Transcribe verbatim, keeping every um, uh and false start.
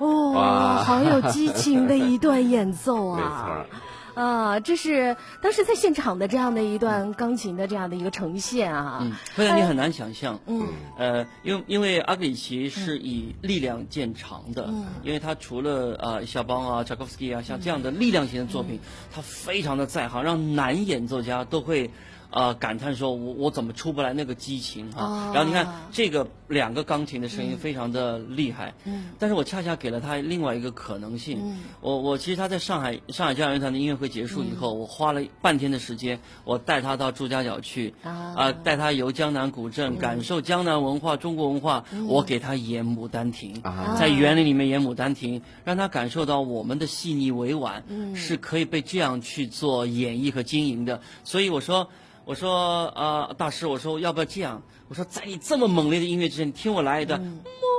哦，好有激情的一段演奏啊！ 没错。 啊，这是当时在现场的这样的一段钢琴的这样的一个呈现啊， 嗯，会让你很难想象， 嗯， 呃，因为因为阿格里奇是以力量见长的， 嗯， 因为他除了呃肖邦啊、柴可夫斯基啊像这样的力量型的作品，嗯、他非常的在行，让男演奏家都会。呃，感叹说我我怎么出不来那个激情啊？ 哦、 然后你看这个两个钢琴的声音非常的厉害，嗯，但是我恰恰给了他另外一个可能性。嗯，我我其实他在上海上海交响乐团的音乐会结束以后，嗯、我花了半天的时间，我带他到朱家角去，啊、呃，带他游江南古镇，嗯、感受江南文化、中国文化。嗯、我给他演《牡丹亭》啊，在园林里面演《牡丹亭》，让他感受到我们的细腻委婉，嗯、是可以被这样去做演绎和经营的。所以我说。我说呃大师，我说要不要这样？我说在你这么猛烈的音乐之前，你听我来一段。嗯